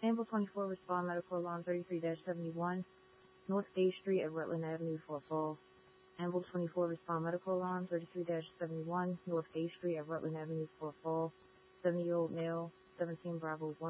Amble 24, respond medical alarm 33-71, North A Street at Rutland Avenue for fall. Amble 24, respond medical alarm 33-71, North A Street at Rutland Avenue for fall. 70-year-old male, 17 Bravo 1.